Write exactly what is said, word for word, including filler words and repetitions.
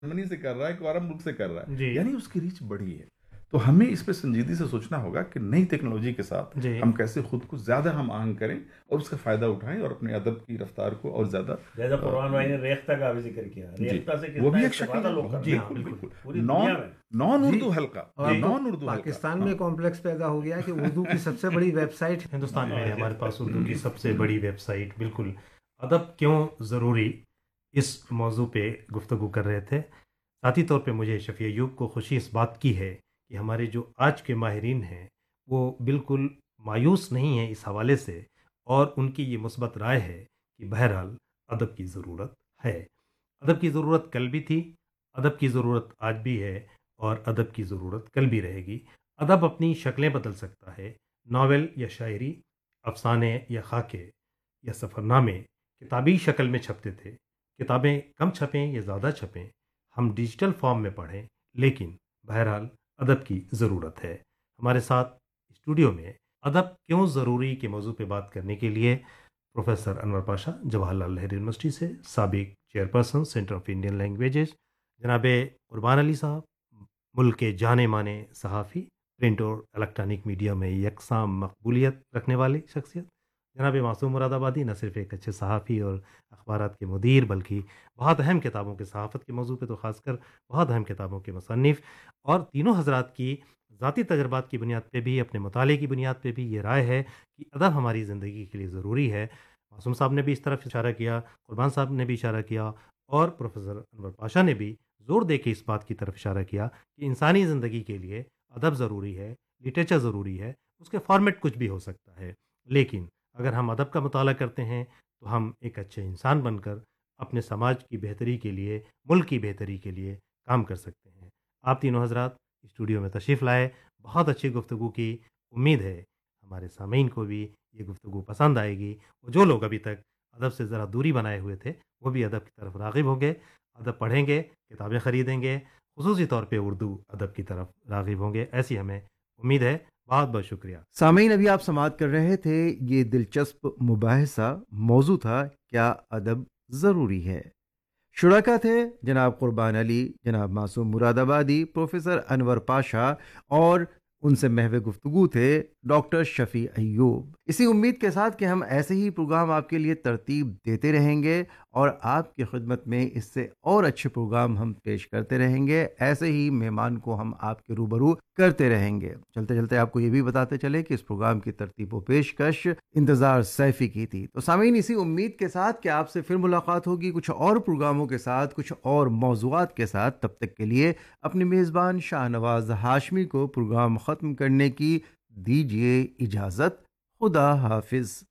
جرمنی سے کر رہا ہے، کوئی عرب ملک سے کر رہا ہے، جی یعنی اس کی ریچ بڑی ہے. تو ہمیں اس پہ سنجیدگی سے سوچنا ہوگا کہ نئی ٹیکنالوجی کے ساتھ جی ہم کیسے خود کو زیادہ ہم آہنگ کریں اور اس کا فائدہ اٹھائیں اور اپنے ادب کی رفتار کو اور زیادہ. جیسا قرآن بھائی نے ریختہ کا بھی ذکر کیا، جی ریختہ سے وہ کتنا بھی ایک شکل استفادہ ہے. لوگ کر جی رہے ہاں، ہیں بالکل بالکل. بالکل. پوری نان دنیا میں. نان جی. اردو حلقہ، اور اب تو نان اردو حلقہ. پاکستان میں کمپلیکس پیدا ہو گیا کہ اردو کی سب سے بڑی ویب سائٹ ہندوستان میں ہے ہمارے پاس اردو کی سب سے بڑی ویب سائٹ. بالکل. ادب کیوں ضروری، اس موضوع پہ گفتگو کر رہے تھے. ذاتی طور پہ مجھے شفیع ایوب کو خوشی اس بات کی ہے کہ ہمارے جو آج کے ماہرین ہیں وہ بالکل مایوس نہیں ہیں اس حوالے سے، اور ان کی یہ مثبت رائے ہے کہ بہرحال ادب کی ضرورت ہے. ادب کی ضرورت کل بھی تھی، ادب کی ضرورت آج بھی ہے، اور ادب کی ضرورت کل بھی رہے گی. ادب اپنی شکلیں بدل سکتا ہے. ناول یا شاعری، افسانے یا خاکے یا سفر نامے کتابی شکل میں چھپتے تھے. کتابیں کم چھپیں یا زیادہ چھپیں، ہم ڈیجیٹل فارم میں پڑھیں، لیکن بہرحال ادب کی ضرورت ہے. ہمارے ساتھ اسٹوڈیو میں ادب کیوں ضروری کے موضوع پہ بات کرنے کے لیے پروفیسر انور پاشا، جواہر لال نہرو یونیورسٹی سے سابق chairperson centre of Indian languages, جناب قربان علی صاحب، ملک کے جانے مانے صحافی، پرنٹ اور الیکٹرانک میڈیا میں یکساں مقبولیت رکھنے والی شخصیت، جناب معصوم مراد آبادی، نہ صرف ایک اچھے صحافی اور اخبارات کے مدیر بلکہ بہت اہم کتابوں کے صحافت کے موضوع پہ تو خاص کر بہت اہم کتابوں کے مصنف. اور تینوں حضرات کی ذاتی تجربات کی بنیاد پہ بھی، اپنے مطالعے کی بنیاد پہ بھی یہ رائے ہے کہ ادب ہماری زندگی کے لیے ضروری ہے. معصوم صاحب نے بھی اس طرف اشارہ کیا، قربان صاحب نے بھی اشارہ کیا، اور پروفیسر انور پاشا نے بھی زور دے کے اس بات کی طرف اشارہ کیا کہ انسانی زندگی کے لیے ادب ضروری ہے، لٹریچر ضروری ہے. اس کے فارمیٹ کچھ بھی ہو سکتا ہے، لیکن اگر ہم ادب کا مطالعہ کرتے ہیں تو ہم ایک اچھے انسان بن کر اپنے سماج کی بہتری کے لیے، ملک کی بہتری کے لیے کام کر سکتے ہیں. آپ تینوں حضرات اسٹوڈیو میں تشریف لائے، بہت اچھی گفتگو کی. امید ہے ہمارے سامعین کو بھی یہ گفتگو پسند آئے گی. اور جو لوگ ابھی تک ادب سے ذرا دوری بنائے ہوئے تھے وہ بھی ادب کی طرف راغب ہوں گے، ادب پڑھیں گے، کتابیں خریدیں گے، خصوصی طور پہ اردو ادب کی طرف راغب ہوں گے، ایسی ہمیں امید ہے. بہت بہت شکریہ. سامعین، ابھی آپ سماعت کر رہے تھے یہ دلچسپ مباحثہ. موضوع تھا کیا ادب ضروری ہے. شرکا تھے جناب قربان علی، جناب معصوم مراد آبادی، پروفیسر انور پاشا، اور ان سے محو گفتگو تھے ڈاکٹر شفیع ایوب. اسی امید کے ساتھ کہ ہم ایسے ہی پروگرام آپ کے لیے ترتیب دیتے رہیں گے اور آپ کی خدمت میں اس سے اور اچھے پروگرام ہم پیش کرتے رہیں گے. ایسے ہی مہمان کو ہم آپ کے روبرو کرتے رہیں گے. چلتے چلتے آپ کو یہ بھی بتاتے چلے کہ اس پروگرام کی ترتیب و پیشکش انتظار سیفی کی تھی. تو سامعین، اسی امید کے ساتھ کہ آپ سے پھر ملاقات ہوگی کچھ اور پروگراموں کے ساتھ، کچھ اور موضوعات کے ساتھ، تب تک کے لیے اپنی میزبان شاہ نواز ہاشمی کو پروگرام ختم کرنے کی دیجیے اجازت. خدا حافظ.